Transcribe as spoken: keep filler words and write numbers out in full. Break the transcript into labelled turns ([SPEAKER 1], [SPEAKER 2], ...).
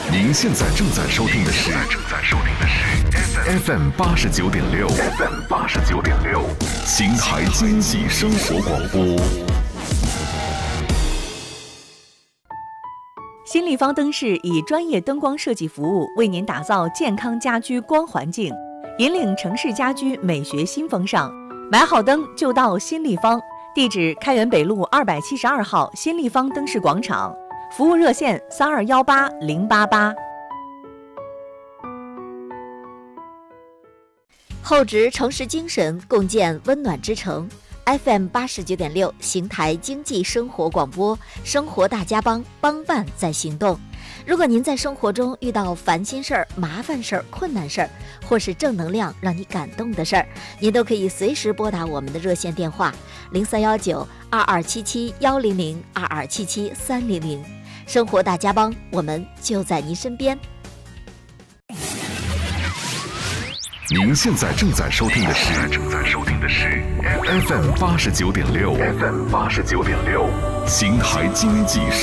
[SPEAKER 1] 您现在正在收听的是正在收听的是 F M 八十九点六 F M 八十九点六邢台经济生活广播。
[SPEAKER 2] 新立方灯饰以专业灯光设计服务，为您打造健康家居光环境，引领城市家居美学新风尚。买好灯就到新立方，地址开元北路二百七十二号新立方灯饰广场，服务热线三二幺八零八八。
[SPEAKER 3] 厚植城市精神，共建温暖之城。F M 八十九点六邢台经济生活广播，生活大家帮，帮办在行动。如果您在生活中遇到烦心事儿、麻烦事儿、困难事儿，或是正能量让你感动的事儿，您都可以随时拨打我们的热线电话零三幺九二二七七幺零零二二七七三零零。生活大家帮，我们就在您身边。
[SPEAKER 1] 您现在正在收听的是正在收听的是 F M 八十九点六 F M 八十九点六邢台经济